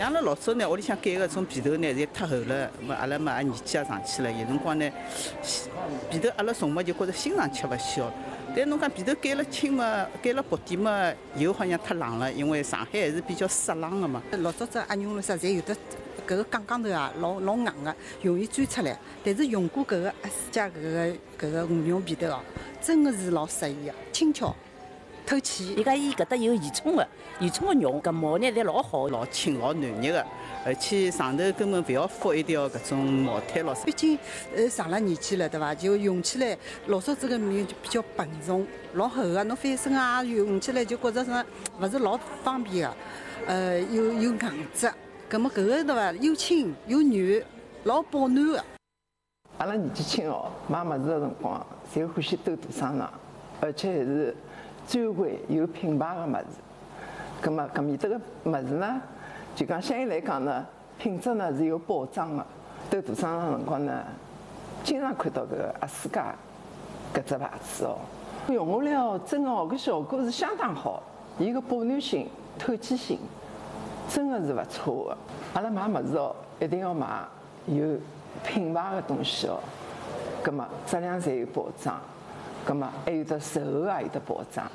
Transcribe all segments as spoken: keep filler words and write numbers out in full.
像阿拉老早呢，屋里向盖个种被头呢，侪太厚了，么阿拉嘛也年纪也上去了，有辰光呢，被头阿拉从嘛就觉着新上吃勿消。但侬讲被头盖了轻嘛，盖了薄点嘛，又好像太冷了，因为上海还是比较湿冷个嘛。 老早子阿牛路啥，侪有的搿个杠杠头啊，老老硬个，容易钻出来。但是用过搿个阿斯加搿个搿个无绒被头哦，真个是老适宜个，轻巧。 透气， 伊讲伊搿搭有宜充个，宜充个绒，搿毛呢侪老好， 老轻老软热个，而且上头根本勿要覆一条搿种毛毯咯。毕竟呃上了年纪了，对伐？就用起来老早子个棉就比较笨重，老厚个，侬翻身啊用起来就觉着是勿是老方便个，呃又又硬质，葛末搿个对伐？又轻又软，老保暖个。 阿拉年纪轻哦，买物事个辰光，侪欢喜兜大商场，而且还是。 专柜有品牌的物事，葛么搿面搭个物事呢，就讲相对来讲呢，品质呢是有保障的。到大商场辰光呢，经常看到搿个阿斯加搿只牌子哦，用下来哦，真的哦，搿效果是相当好，伊个保暖性、透气性真的是勿错的。阿拉买物事哦，一定要买有品牌的东西哦，葛么质量才有保障。 葛么还有得售后也有得保障。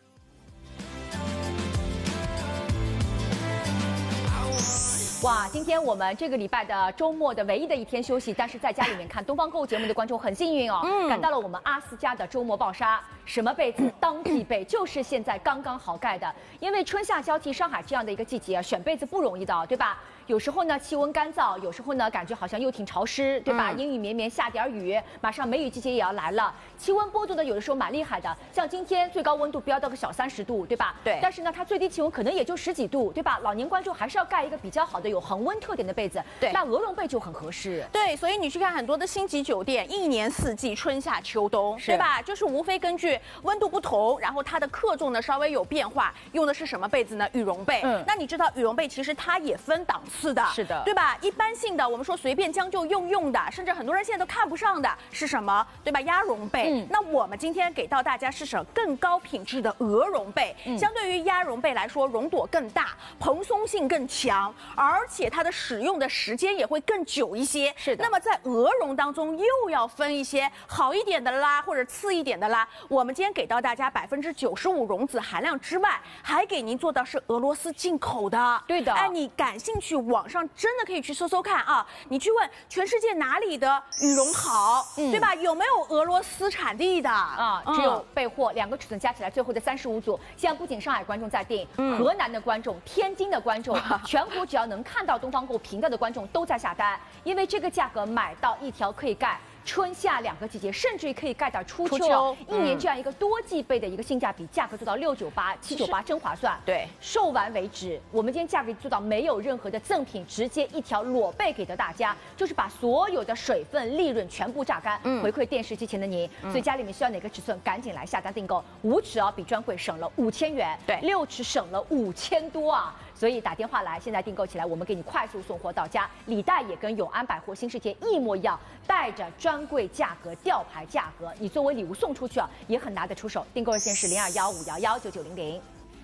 哇，今天我们这个礼拜的周末的唯一的一天休息，但是在家里面看东方购物节目的观众很幸运哦，嗯、赶到了我们阿斯加的周末暴杀。什么被子当季被，就是现在刚刚好盖的。因为春夏交替，上海这样的一个季节啊，选被子不容易的，对吧？ 有时候呢气温干燥，有时候呢感觉好像又挺潮湿，对吧？嗯、阴雨绵绵，下点雨，马上梅雨季节也要来了。气温波动呢，有的时候蛮厉害的，像今天最高温度飙到个小三十度，对吧？对。但是呢，它最低气温可能也就十几度，对吧？老年观众还是要盖一个比较好的、有恒温特点的被子。对。那鹅绒被就很合适。 对，所以你去看很多的星级酒店，一年四季，春夏秋冬，对吧？就是无非根据温度不同，然后它的克重呢稍微有变化，用的是什么被子呢？羽绒被。嗯。那你知道羽绒被其实它也分档次的。是的。对。 吧，一般性的我们说随便将就用用的，甚至很多人现在都看不上的是什么？对吧？鸭绒被。嗯、那我们今天给到大家是什么更高品质的鹅绒被？嗯、相对于鸭绒被来说，绒朵更大，蓬松性更强，而且它的使用的时间也会更久一些。是的。那么在鹅绒当中又要分一些好一点的啦，或者次一点的啦。我们今天给到大家百分之九十五绒子含量之外，还给您做到是俄罗斯进口的。对的。哎，你感兴趣，网上真的。 可以去搜搜看啊！你去问全世界哪里的羽绒好，嗯、对吧？有没有俄罗斯产地的啊？只有备货，两个尺寸加起来最后的三十五组。现在不仅上海观众在订，嗯、河南的观众、天津的观众，全国只要能看到东方购频道的观众都在下单，因为这个价格买到一条可以盖。 春夏两个季节，甚至于可以盖到初秋，初秋一年这样一个多季被的一个性价比，价格做到六九八、七九八，真划算。对，售完为止。我们今天价格做到没有任何的赠品，直接一条裸被给到大家，就是把所有的水分、利润全部榨干，嗯、回馈电视机前的您。嗯、所以家里面需要哪个尺寸，赶紧来下单订购。五尺啊，比专柜省了五千元，对，六尺省了五千多啊。 所以打电话来，现在订购起来，我们给你快速送货到家。礼袋也跟永安百货新世界一模一样，带着专柜价格、吊牌价格，你作为礼物送出去啊，也很拿得出手。订购热线是零二幺五幺幺九九零零。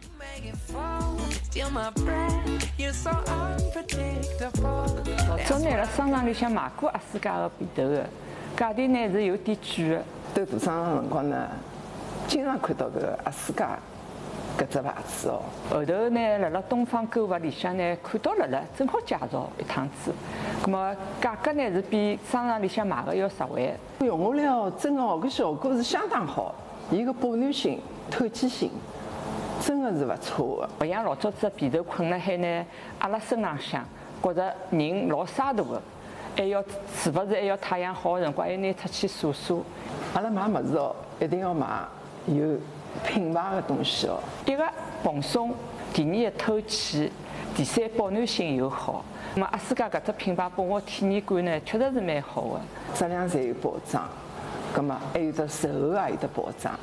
早拿辣商场里向买过阿斯加的被头的，价钿呢是有点贵的。 到大商场辰光呢，经常看到搿个阿斯加。 搿只牌子哦， 后头呢，辣辣东方购物里向呢看到了了，正好介绍一趟子。那么价格呢是比商场里向买的要实惠。 用下来哦，真的哦，搿效果是相当好，伊个保暖性、透气性真的是勿错的。 勿像老早子被头困辣海呢，阿拉身浪向觉着人老沙大的，还要是勿是还要太阳好的辰光，还要拿出去晒晒。 阿拉买物事哦，一定要买有。 品牌的东西哦， 第一个蓬松，第二个透气，第三保暖性又好。那么阿斯加搿只品牌拨我体验感呢，确实是蛮好的， 质量侪有保障，葛么还有得售后也有得保障。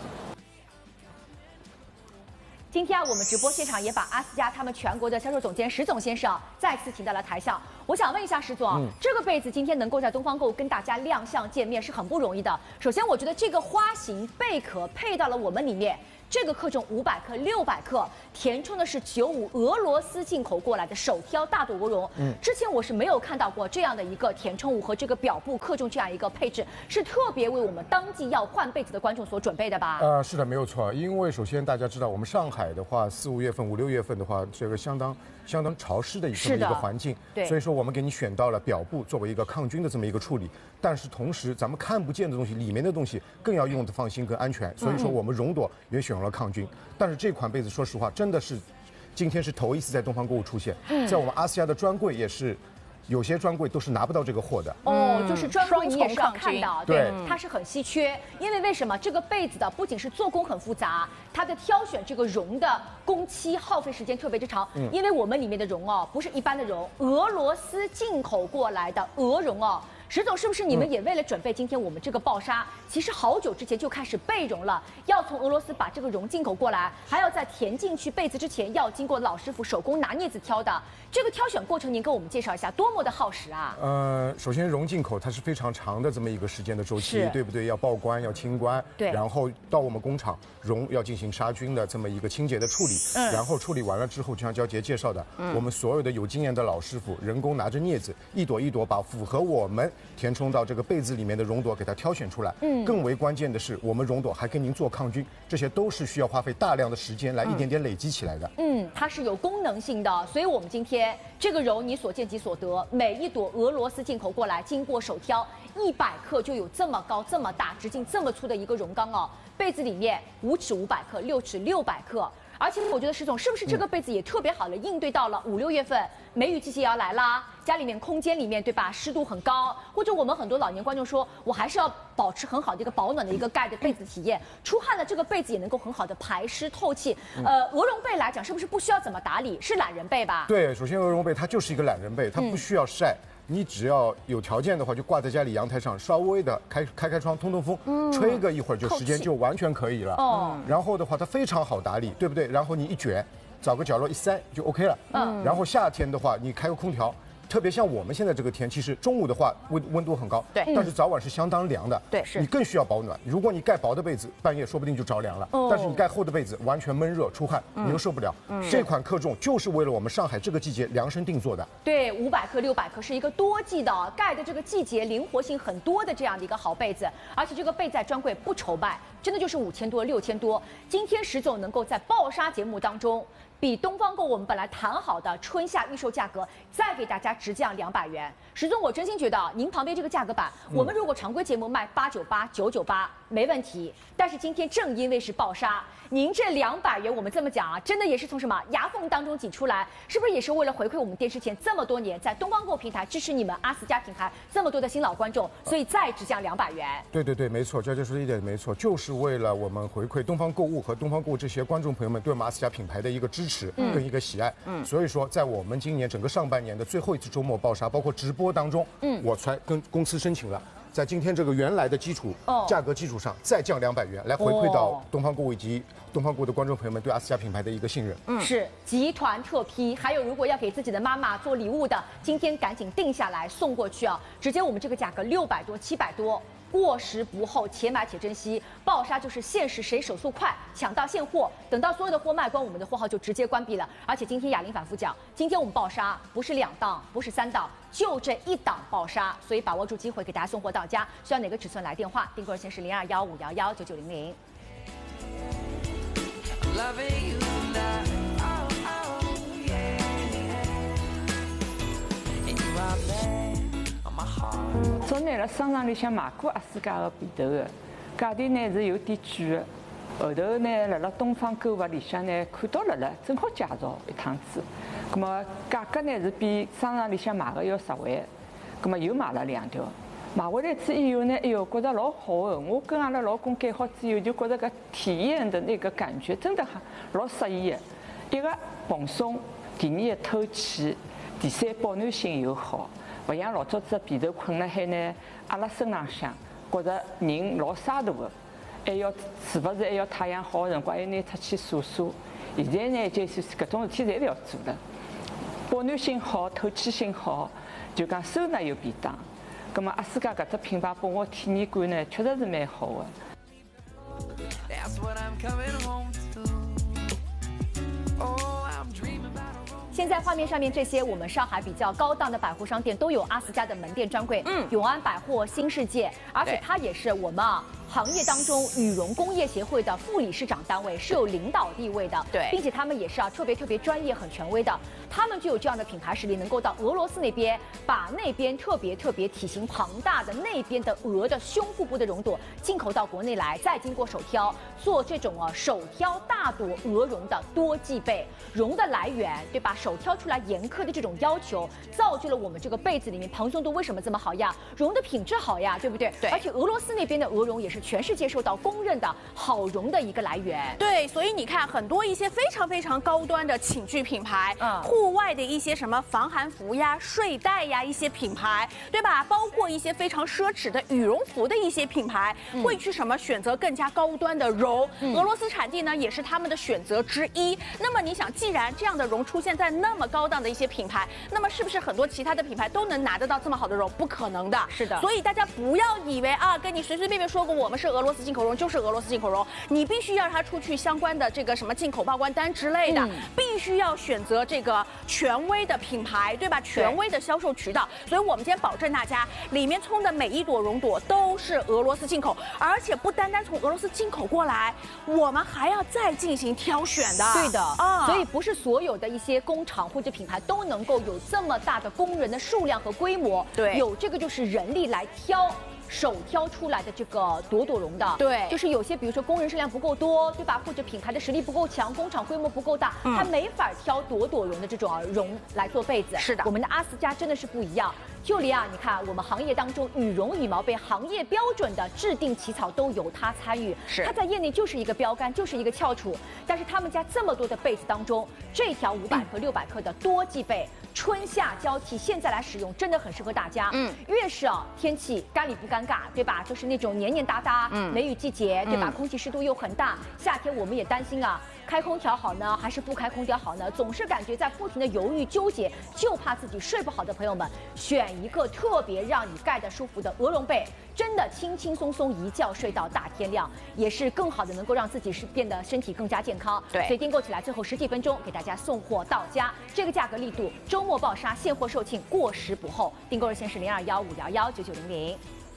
今天啊，我们直播现场也把阿斯加他们全国的销售总监石总先生再次请到了台上。我想问一下石总，嗯、这个被子今天能够在东方购跟大家亮相见面是很不容易的。首先，我觉得这个花型贝壳配到了我们里面， 这个克重五百克、六百克，填充的是九五俄罗斯进口过来的手挑大朵鹅绒。嗯，之前我是没有看到过这样的一个填充物和这个表布克重这样一个配置，是特别为我们当季要换被子的观众所准备的吧？ 呃，是的，没有错。因为首先大家知道，我们上海的话，四五月份、五六月份的话，这个相当相当潮湿的这么一个环境， 对， 所以说我们给你选到了表布作为一个抗菌的这么一个处理。但是同时，咱们看不见的东西，里面的东西更要用的放心跟安全，所以说我们绒朵也选用了抗菌。但是这款被子，说实话，真的是今天是头一次在东方购物出现，在我们阿斯亚的专柜也是。有些专柜都是拿不到这个货的哦，就是专柜你也是要看到， 对， 它是很稀缺。因为为什么这个被子的不仅是做工很复杂，它的挑选这个绒的工期耗费时间特别之长。嗯，因为我们里面的绒哦，不是一般的绒，俄罗斯进口过来的鹅绒哦。石总，是不是你们也为了准备今天我们这个爆纱，其实好久之前就开始备绒了？要从俄罗斯把这个绒进口过来，还要在填进去被子之前，要经过老师傅手工拿镊子挑的。这个挑选过程，您给我们介绍一下，多么的耗时啊？ 呃，首先绒进口它是非常长的这么一个时间的周期，对不对？要报关，要清关， 对， 然后到我们工厂，绒要进行杀菌的这么一个清洁的处理，嗯，然后处理完了之后，就像焦杰介绍的，嗯，我们所有的有经验的老师傅，人工拿着镊子一朵一朵把符合我们填充到这个被子里面的绒朵给它挑选出来。嗯，更为关键的是，我们绒朵还给您做抗菌，这些都是需要花费大量的时间来一点点累积起来的。 嗯，它是有功能性的，所以我们今天这个绒你所见即所得，每一朵俄罗斯进口过来，经过手挑，一百克就有这么高、这么大、直径这么粗的一个绒缸哦。被子里面五尺五百克，六尺六百克。而且我觉得石总是不是这个被子也特别好的应对到了五六月份梅雨季节要来啦，家里面空间里面对吧，湿度很高，或者我们很多老年观众说，我还是要保持很好的一个保暖的一个盖的被子体验，出汗了这个被子也能够很好的排湿透气。呃，鹅绒被来讲是不是不需要怎么打理，是懒人被吧？ 对，首先鹅绒被它就是一个懒人被，它不需要晒。嗯，你只要有条件的话，就挂在家里阳台上，稍微的开开开窗通通风，嗯，吹个一会儿就时间就完全可以了。哦，然后的话它非常好打理，对不对？然后你一卷，找个角落一塞就 OK 了。嗯，然后夏天的话，你开个空调。特别像我们现在这个天气是中午的话温温度很高， 对， 但是早晚是相当凉的， 对，是你更需要保暖。如果你盖薄的被子，半夜说不定就着凉了，哦，但是你盖厚的被子，完全闷热出汗，嗯，你又受不了。嗯，这款克重就是为了我们上海这个季节量身定做的。 对，五百克、六百克是一个多季的，盖的这个季节灵活性很多的这样的一个好被子，而且这个被在专柜不愁卖，真的就是五千多、六千多。今天石总能够在爆纱节目当中。比东方购我们本来谈好的春夏预售价格再给大家直降两百元，石总，我真心觉得您旁边这个价格板，嗯，我们如果常规节目卖八九八、九九八没问题，但是今天正因为是爆纱，您这两百元我们这么讲啊，真的也是从什么牙缝当中挤出来，是不是也是为了回馈我们电视前这么多年在东方购平台支持你们阿斯加品牌这么多的新老观众，所以再直降两百元？ 对对对，没错，这就是一点没错，就是为了我们回馈东方购物和东方购物这些观众朋友们对我们阿斯加品牌的一个支持跟一个喜爱。嗯，所以说在我们今年整个上半年的最后一次周末爆纱，包括直播当中，嗯，我才跟公司申请了。在今天这个原来的基础价格基础上再降两百元，来回馈到东方购物以及东方购物的观众朋友们对阿斯加品牌的一个信任。 嗯，是集团特批，还有如果要给自己的妈妈做礼物的，今天赶紧定下来送过去啊！直接我们这个价格六百多、七百多。过时不候，且买且珍惜。爆纱就是限时，谁手速快，抢到现货。等到所有的货卖光，我们的货号就直接关闭了。而且今天哑铃反复讲，今天我们爆纱不是两档，不是三档，就这一档爆纱，所以把握住机会，给大家送货到家。需要哪个尺寸来电话？订购热线是零二幺五幺幺九九零零。 早呢，辣商场里向买过阿斯加个被头个，价钿呢是有点贵个。后头呢，辣辣东方购物里向呢看到了了，正好介绍一趟子。葛么价格呢是比商场里向买个要实惠。葛么又买了两条，买回来之以后呢，哎哟，觉得老好个。我跟阿拉老公盖好之后，就觉得搿体验的那个感觉真的很老适意个。一个蓬松，第二个透气，第三保暖性又好。勿像老早子被头困辣海呢，阿拉身浪向觉着人老沙大个，还要是勿是还要太阳好个辰光，还要拿出去晒晒。现在呢，就是搿种事体侪勿要做了，保暖性好，透气性好，就讲收纳又便当。葛末阿斯加搿只品牌拨我体验感呢，确实是蛮好个。 现在画面上面这些我们上海比较高档的百货商店都有阿斯加的门店专柜，嗯，永安百货、新世界，而且它也是我们啊行业当中羽绒工业协会的副理事长单位，是有领导地位的， 对， 并且他们也是啊特别特别专业、很权威的，他们就有这样的品牌实力，能够到俄罗斯那边把那边特别特别体型庞大的那边的鹅的胸腹部的绒朵进口到国内来，再经过手挑做这种啊手挑大朵鹅绒的多季被，绒的来源对吧？手挑出来严苛的这种要求，造就了我们这个被子里面蓬松度为什么这么好呀？绒的品质好呀，对不对？ 对。 而且俄罗斯那边的鹅绒也是全世界受到公认的好绒的一个来源。 对，所以你看很多一些非常非常高端的寝具品牌，嗯，户外的一些什么防寒服呀、睡袋呀一些品牌，对吧？包括一些非常奢侈的羽绒服的一些品牌，嗯、会去什么选择更加高端的绒。嗯、俄罗斯产地呢也是他们的选择之一。那么你想，既然这样的绒出现在那么高档的一些品牌，那么是不是很多其他的品牌都能拿得到这么好的绒？不可能的。 是的。 所以大家不要以为啊，跟你随随便便说过我们是俄罗斯进口绒就是俄罗斯进口绒，你必须要让它出去相关的这个什么进口报关单之类的，嗯、必须要选择这个权威的品牌，对吧？权威的销售渠道。所以我们今天保证大家，里面冲的每一朵绒朵都是俄罗斯进口，而且不单单从俄罗斯进口过来，我们还要再进行挑选的。 对的啊，所以不是所有的一些工厂或者品牌都能够有这么大的工人的数量和规模， 对， 有这个就是人力来挑。手挑出来的这个朵朵绒的， 对， 就是有些比如说工人数量不够多，对吧？或者品牌的实力不够强，工厂规模不够大，嗯、它没法挑朵朵绒的这种绒来做被子。 是的， 我们的阿斯加真的是不一样。就连啊，你看我们行业当中羽绒羽毛被行业标准的制定起草都由它参与， 是它在业内就是一个标杆，就是一个翘楚。但是他们家这么多的被子当中，这条五百克、六百克的多季被，春夏交替，现在来使用真的很适合大家。嗯，越是啊天气干里不尴尬，对吧？就是那种黏黏哒哒，嗯，梅雨季节，对吧？嗯、空气湿度又很大，夏天我们也担心啊。开空调好呢，还是不开空调好呢？总是感觉在不停的犹豫纠结，就怕自己睡不好的朋友们，选一个特别让你盖得舒服的鹅绒被，真的轻轻松松一觉睡到大天亮，也是更好的能够让自己是变得身体更加健康。 对， 所以订购起来最后十几分钟给大家送货到家，这个价格力度，周末爆杀，现货售罄，过时不候。订购热线是零二幺五幺幺九九零零。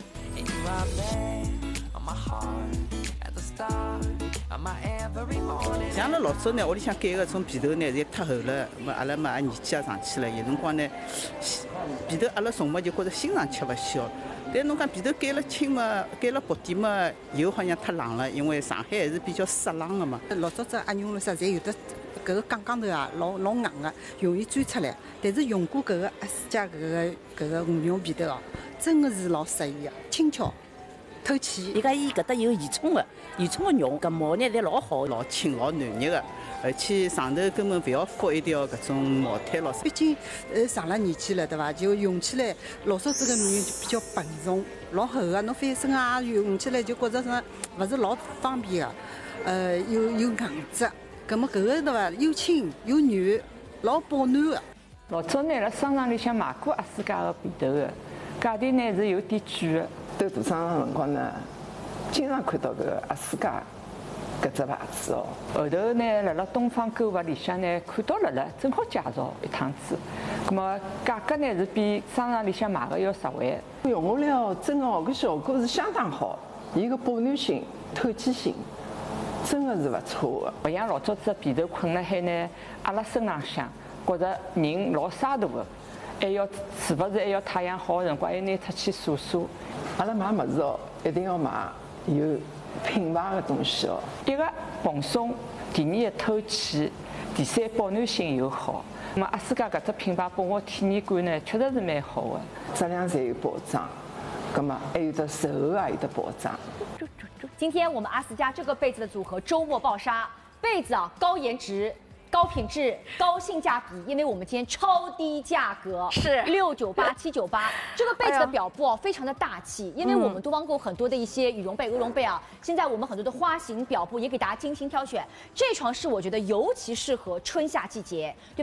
像阿拉老早呢，屋里向盖个种被头呢，侪太厚了。么阿拉嘛年纪也上去了，有辰光呢，被头阿拉从嘛就觉着新上吃勿消。但侬讲被头盖了轻嘛，盖了薄点嘛，又好像太冷了，因为上海还是比较湿冷的嘛。老早子阿牛路上侪有的搿个杠杠头啊，老老硬个，容易钻出来。但是用过搿个阿斯加搿个搿个羽绒被头哦，真的是老适宜个，轻巧。透气， 伊讲伊搿搭有宜充个，宜充个绒搿毛呢侪老好， 老轻老暖热个，而且上头根本勿要覆一条搿种毛毯咯。毕竟呃上了年纪了，对伐？就用起来老早子个棉就比较笨重，老厚个，侬翻身啊用起来就觉着是勿是老方便个，呃又又硬质，葛末搿个对伐？又轻又软，老保暖个。 老早呢辣商场里向买过阿斯加个被头个，价钿呢是有点贵个。 到大商场辰光呢，经常看到搿个阿斯加搿只牌子哦。 后头呢，辣辣东方购物里向呢看到了了，正好介绍一趟子。葛么价格呢是比商场里向买个要实惠。 用下来哦，真的哦，搿效果是相当好，伊个保暖性、透气性真的是勿错的。 勿像老早子被头困辣海呢，阿拉身浪向觉着人老沙大个。还要是不是还要太阳好的辰光，还拿出去晒晒。 阿拉买物事哦，一定要买有品牌的东西哦。 第一个蓬松，第二个透气，第三保暖性又好。那么阿斯加搿只品牌拨我体验感呢，确实是蛮好的， 质量侪有保障，葛么还有得售后也有得保障。 今天我们阿斯加这个被子的组合周末爆杀，被子啊高颜值。高品质、高性价比，因为我们今天超低价格是六九八、七九八。这个被子的表布哦，非常的大气，因为我们东方购很多的一些羽绒被、鹅绒被啊，现在我们很多的花型表布也给大家精心挑选。这床是我觉得尤其适合春夏季节，对吧？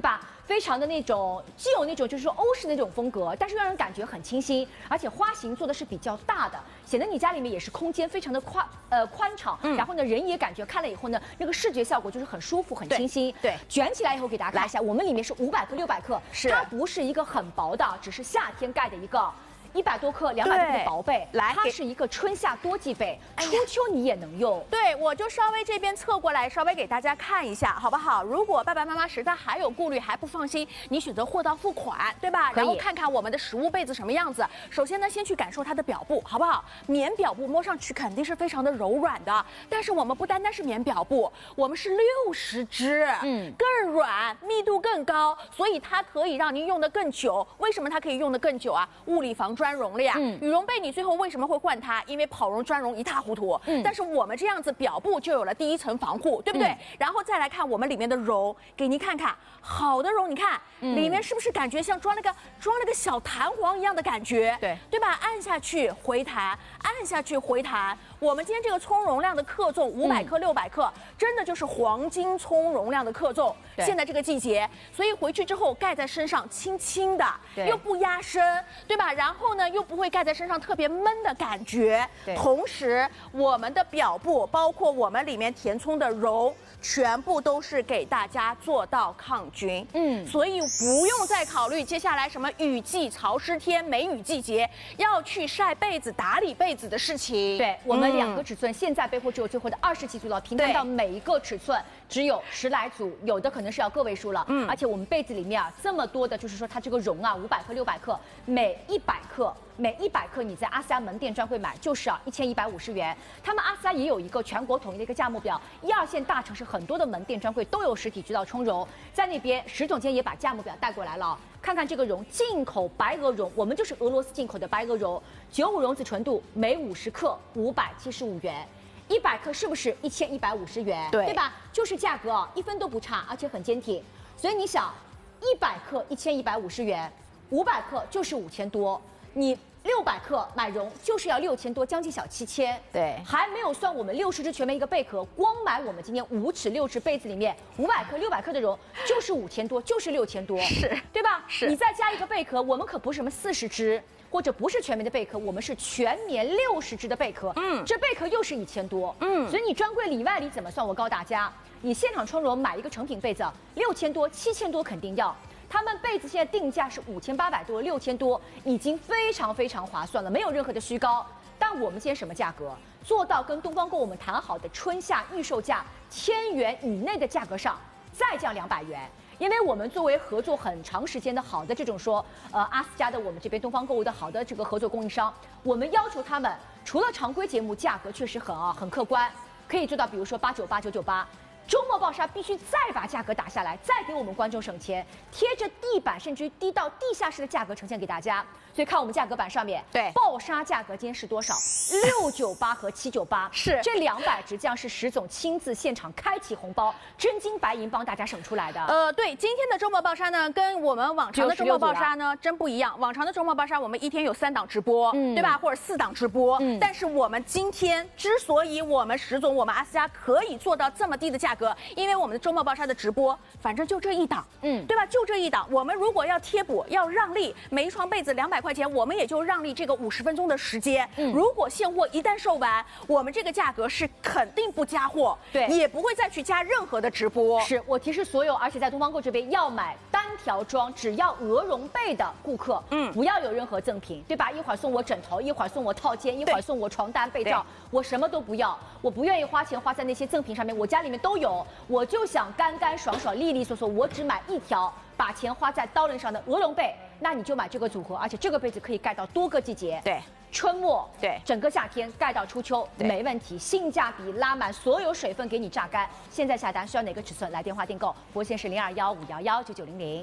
非常的那种，既有那种就是说欧式的那种风格，但是让人感觉很清新，而且花型做的是比较大的，显得你家里面也是空间非常的宽呃宽敞，嗯、然后呢人也感觉看了以后呢，那个视觉效果就是很舒服很清新。 对，对卷起来以后给大家看一下，我们里面是五百克六百克， 是它不是一个很薄的，只是夏天盖的一个。一百多克、两百多克的薄被， 来， 它是一个春夏多季被，初秋你也能用。 对，我就稍微这边侧过来，稍微给大家看一下，好不好？如果爸爸妈妈实在还有顾虑，还不放心，你选择货到付款，对吧？然后看看我们的实物被子什么样子。首先呢，先去感受它的表布，好不好？棉表布摸上去肯定是非常的柔软的，但是我们不单单是棉表布，我们是六十支，嗯，更软，密度更高，所以它可以让您用得更久。为什么它可以用得更久啊？物理防专绒了呀。嗯，羽绒被你最后为什么会换它？因为跑绒专绒一塌糊涂。嗯，但是我们这样子表布就有了第一层防护，对不对？嗯、然后再来看我们里面的绒，给您看看，好的绒，你看、嗯、里面是不是感觉像装了个装了个小弹簧一样的感觉？对，对吧？按下去回弹，按下去回弹。我们今天这个葱容量的克重五百克、六百克，真的就是黄金葱容量的克重。现在这个季节，所以回去之后盖在身上轻轻的，又不压身，对吧？然后呢，又不会盖在身上特别闷的感觉。同时，我们的表布，包括我们里面填充的绒，全部都是给大家做到抗菌。嗯，所以不用再考虑接下来什么雨季、潮湿天、梅雨季节要去晒被子、打理被子的事情。 对我们两个尺寸，现在备货只有最后的二十几组了，平摊到每一个尺寸只有十来组，有的可能是要个位数了。嗯，而且我们被子里面啊这么多的，就是说它这个绒啊，五百克、六百克，每一百克。每一百克你在阿斯亚门店专柜买就是啊一千一百五十元。他们阿斯亚也有一个全国统一的一个价目表，一二线大城市很多的门店专柜都有实体渠道充绒，在那边石总监也把价目表带过来了。看看这个绒，进口白鹅绒，我们就是俄罗斯进口的白鹅绒，九五绒子纯度，每五十克五百七十五元。一百克是不是一千一百五十元？对，对吧？就是价格啊，一分都不差，而且很坚挺。所以你想，一百克一千一百五十元，五百克就是五千多，你。六百克买绒就是要六千多，将近小七千。对，还没有算我们六十支全棉一个贝壳，光买我们今天五尺六尺被子里面五百克、六百克的绒就是五千多，就是六千多，是对吧？是。你再加一个贝壳，我们可不是什么四十支，或者不是全棉的贝壳，我们是全棉六十支的贝壳。嗯，这贝壳又是一千多。嗯，所以你专柜里外里怎么算？我告诉大家，你现场充绒买一个成品被子，六千多、七千多肯定要。他们被子现在定价是五千八百多、六千多，已经非常非常划算了，没有任何的虚高。但我们今天什么价格？做到跟东方购我们谈好的春夏预售价千元以内的价格上，再降两百元。因为我们作为合作很长时间的好的这种说，呃，阿斯加的我们这边东方购物的好的这个合作供应商，我们要求他们除了常规节目价格确实很啊很客观，可以做到比如说八九八九九八。周末爆杀必须再把价格打下来，再给我们观众省钱，贴着地板甚至于低到地下室的价格呈现给大家。所以看我们价格板上面，对，爆杀价格今天是多少？六九八和七九八，是这两百直降是石总亲自现场开启红包，真金白银帮大家省出来的。 呃，对，今天的周末爆杀呢，跟我们往常的周末爆杀呢真不一样。往常的周末爆杀，我们一天有三档直播，嗯、对吧？或者四档直播。嗯、但是我们今天之所以我们石总、我们阿斯加可以做到这么低的价格，因为我们的周末爆杀的直播，反正就这一档，嗯，对吧？就这一档。我们如果要贴补，要让利，每一床被子两百块钱，我们也就让利这个五十分钟的时间。嗯，如果现货一旦售完，我们这个价格是肯定不加货，对，也不会再去加任何的直播。 是我提示所有，而且在东方购这边要买单条装，只要鹅绒被的顾客，嗯，不要有任何赠品，对吧？一会儿送我枕头，一会儿送我套件，一会儿送我床单被罩，我什么都不要，我不愿意花钱花在那些赠品上面，我家里面都有，我就想干干爽爽、利利索索，我只买一条。把钱花在刀刃上的鹅绒被，那你就买这个组合，而且这个被子可以盖到多个季节，对，春末，对，整个夏天盖到初秋没问题，性价比拉满，所有水分给你榨干。现在下单需要哪个尺寸？来电话订购，拨线是零二幺五幺幺九九零零。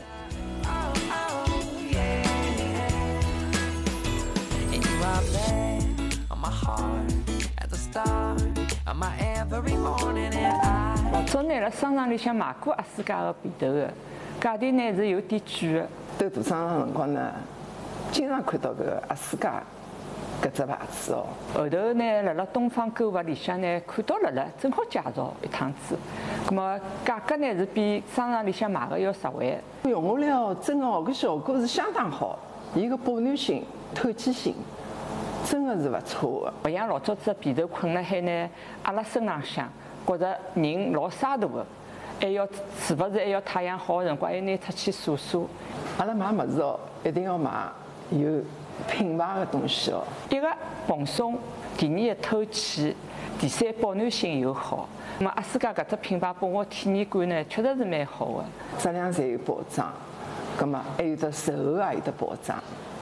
老早呢，辣商场里向买过阿斯加的被头的。价钿呢是有点贵的。 斗大商场辰光呢，经常看到搿个阿斯加搿只牌子哦。 后头呢，辣辣东方购物里向呢看到了了，正好介绍一趟子。 咁么价格呢是比商场里向买的要实惠。 用下来哦，真的哦，搿效果是相当好，伊个保暖性、透气性，真的是勿错的。 勿像老早子被头困辣海呢，阿拉身浪向觉着人老沙大的，还要是勿是还要太阳好的辰光，还要拿出去晒晒。 阿拉买物事哦，一定要买有品牌的东西哦。 一个蓬松，第二个透气，第三保暖性又好。那么阿斯加搿只品牌拨我体验感呢，确实是蛮好的， 质量侪有保障，葛末还有得售后也有得保障。